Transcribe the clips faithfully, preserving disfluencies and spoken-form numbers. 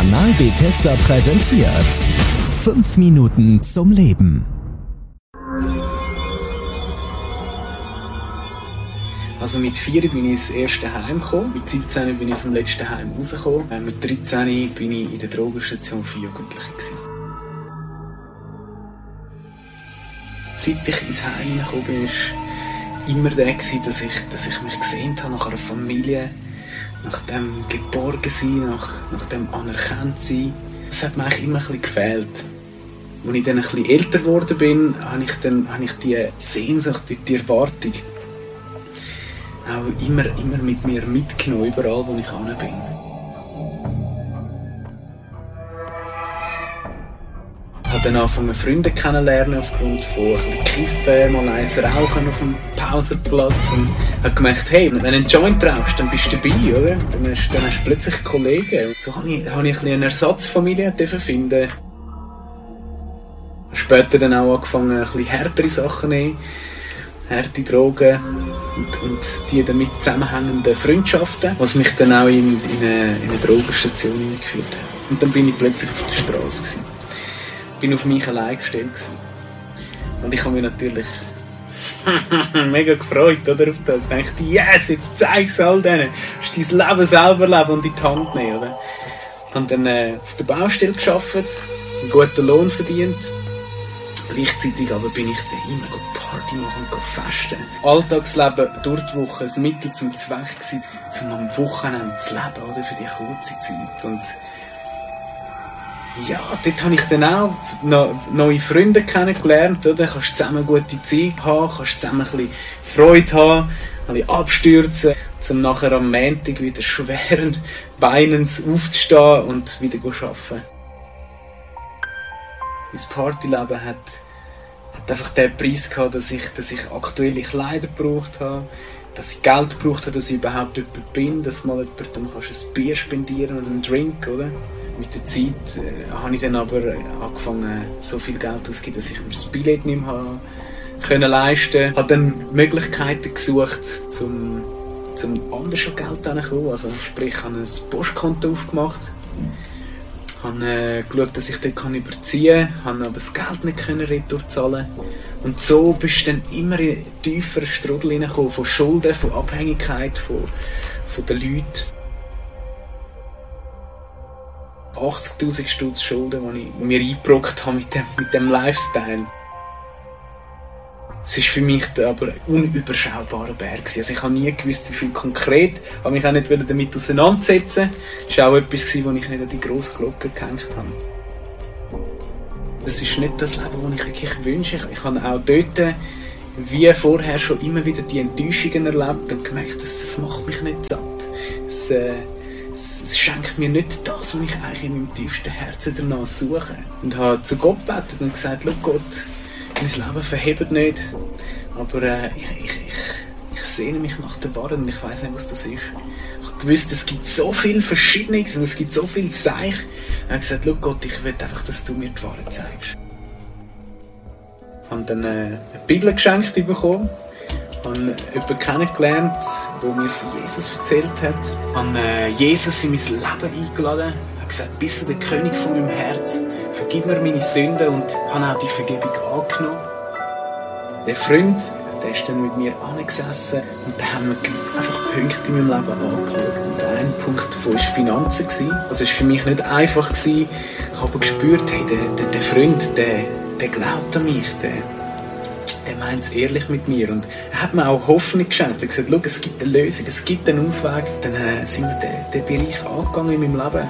Kanal Bethesda präsentiert fünf Minuten zum Leben. Also mit vier bin ich ins erste Heim gekommen, mit siebzehn bin ich aus dem letzten Heim rausgekommen, mit dreizehn bin ich in der Drogenstation für Jugendliche gewesen. Seit ich ins Heim hineingekommen bin, war immer der, dass ich, dass ich mich gesehnt habe nach einer Familie, nach dem Geborgensein, nach, nach dem Anerkanntsein. Das hat mir eigentlich immer ein bisschen gefehlt. Als ich dann ein bisschen älter geworden bin, habe ich, dann, habe ich die Sehnsucht, die Erwartung auch immer, immer mit mir mitgenommen, überall wo ich hin bin. Ich habe dann angefangen, Freunde kennenzulernen aufgrund von ein bisschen Kiffen, mal eins rauchen auf dem Pausenplatz und habe gemerkt, hey, wenn du einen Joint rauchst, dann bist du dabei, oder? Dann hast, dann hast du plötzlich Kollegen. Und so habe ich, habe ich ein bisschen eine Ersatzfamilie finden. Später dann auch angefangen, ein bisschen härtere Sachen zu nehmen, harte Drogen und, und die damit zusammenhängenden Freundschaften, was mich dann auch in, in, eine, in eine Drogenstation hineingeführt hat. Und dann bin ich plötzlich auf der Straße gewesen. Ich bin auf mich allein gestellt gewesen. Und ich habe mich natürlich mega gefreut, oder, auf das. Ich dachte, yes, jetzt zeig's all denen. Du musst dein Leben selber leben und in die Hand nehmen, oder? Ich habe dann äh, auf der Baustelle gearbeitet, einen guten Lohn verdient. Gleichzeitig aber bin ich dann immer Party machen und festen. Alltagsleben durch die Woche ein Mittel zum Zweck gewesen, um am Wochenende zu leben, oder, für die kurze Zeit. Und ja, dort habe ich dann auch noch neue Freunde kennengelernt, oder? Kannst zusammen gute Zeit haben, kannst zusammen ein bisschen Freude haben, ein bisschen abstürzen, um nachher am Montag wieder schweren Beinens aufzustehen und wieder zu arbeiten. Mein Partyleben hat, hat einfach den Preis gehabt, dass ich, dass ich aktuelle Kleider gebraucht habe, dass ich Geld gebraucht habe, dass ich überhaupt jemand bin, dass mal jemandem ein Bier spendieren oder einen Drink, oder? Mit der Zeit äh, habe ich dann aber angefangen, so viel Geld auszugeben, dass ich mir das Billett nicht mehr habe können leisten. Ich habe dann Möglichkeiten gesucht, um zum anders an Geld heranzukommen. Also sprich, ich habe ein Postkonto aufgemacht. Ich habe äh, geschaut, dass ich dort kann überziehen kann, habe aber das Geld nicht können retour-zahlen. Und so bist du dann immer in einen tieferen Strudel hineingekommen, von Schulden, von Abhängigkeit, von, von den Leuten. achtzigtausend Stutz Schulden, die ich mir eingebrockt habe mit dem, mit dem Lifestyle. Es war für mich aber ein unüberschaubarer Berg. Also ich habe nie gewusst, wie viel konkret, aber mich auch nicht damit auseinandersetzen. Das war auch etwas, was ich nicht an die grosse Glocke gehängt habe. Das ist nicht das Leben, das ich wirklich wünsche. Ich, ich habe auch dort, wie vorher, schon immer wieder die Enttäuschungen erlebt und gemerkt, dass das macht mich nicht satt. Das, äh, es, es schenkt mir nicht das, was ich eigentlich in meinem tiefsten Herzen danach suche. Und habe zu Gott gebetet und gesagt, schau Gott, mein Leben verhebt nicht, aber äh, ich, ich, ich, ich sehne mich nach der Wahrheit und ich weiss nicht, was das ist. Ich habe gewusst, es gibt so viel Verschiedenes und es gibt so viel Seich. Ich habe gesagt, schau Gott, ich will einfach, dass du mir die Wahrheit zeigst. Ich habe dann äh, eine Bibel geschenkt bekommen. Ich habe jemanden kennengelernt, der mir von Jesus erzählt hat. Ich habe äh, Jesus in mein Leben eingeladen. Ich habe gesagt, bist du der König von meinem Herz? Vergib mir meine Sünden und habe auch die Vergebung angenommen. Der Freund, der ist dann mit mir angesessen und da haben wir einfach Punkte in meinem Leben angeschaut. Und ein Punkt davon war Finanzen. Also es war für mich nicht einfach. Ich habe aber gespürt, hey, der, der, der Freund, der, der glaubt an mich, der, der meint es ehrlich mit mir. Und er hat mir auch Hoffnung geschenkt. Er hat gesagt, schau, es gibt eine Lösung, es gibt einen Ausweg. Dann äh, sind wir den, den Bereich angegangen in meinem Leben.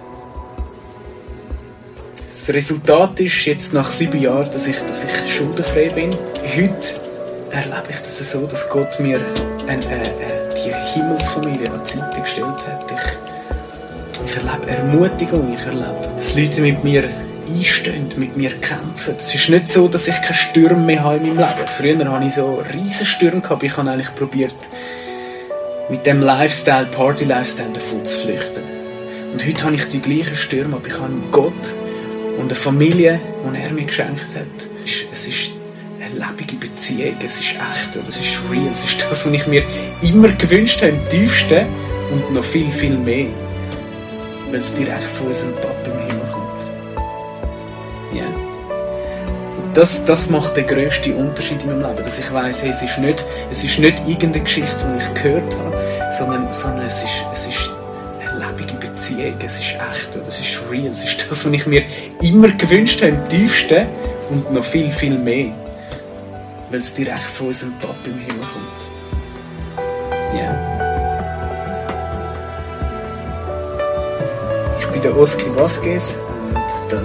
Das Resultat ist jetzt nach sieben Jahren, dass ich, dass ich schuldenfrei bin. Heute erlebe ich das so, dass Gott mir eine, eine, die Himmelsfamilie an die Seite gestellt hat. Ich, ich erlebe Ermutigung, ich erlebe, dass Leute mit mir einstehen, mit mir kämpfen. Es ist nicht so, dass ich keine Stürme mehr habe in meinem Leben. Früher hatte ich so riesen Stürme gehabt, ich habe eigentlich probiert, mit dem Lifestyle, Party-Lifestyle davon zu flüchten. Und heute habe ich die gleichen Stürme, aber ich habe Gott und eine Familie, die er mir geschenkt hat. Es ist eine lebendige Beziehung, es ist echt, es ist real, es ist das, was ich mir immer gewünscht habe, im tiefsten und noch viel, viel mehr. weil es direkt von unserem Papa im Himmel kommt. Ja. Yeah. Das, das macht den grössten Unterschied in meinem Leben, dass ich weiss, hey, es ist nicht, es ist nicht irgendeine Geschichte, die ich gehört habe, sondern, sondern es, ist, es ist eine lebende Beziehung, es ist echt, es ist real, es ist das, was ich mir immer gewünscht habe, im tiefsten und noch viel, viel mehr, weil es direkt von unserem Papa im Himmel kommt. Ja. Yeah. Ich bin der Oski Vasquez und das